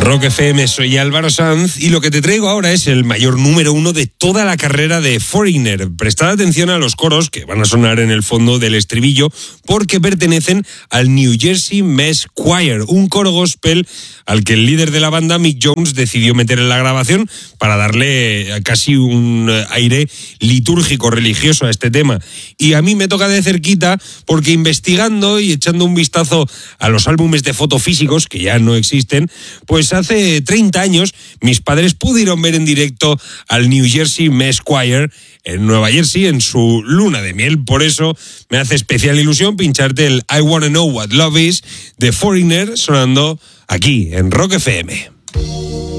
Rock FM, soy Álvaro Sanz y lo que te traigo ahora es el mayor número 1 de toda la carrera de Foreigner. Prestad atención a los coros que van a sonar en el fondo del estribillo porque pertenecen al New Jersey Mass Choir, un coro gospel al que el líder de la banda, Mick Jones, decidió meter en la grabación para darle casi un aire litúrgico, religioso a este tema. Y a mí me toca de cerquita porque investigando y echando un vistazo a los álbumes de foto físicos, que ya no existen, pues hace 30 años mis padres pudieron ver en directo al New Jersey Mass Choir en Nueva Jersey en su luna de miel. Por eso me hace especial ilusión pincharte el I Wanna Know What Love Is de Foreigner sonando aquí en Rock FM.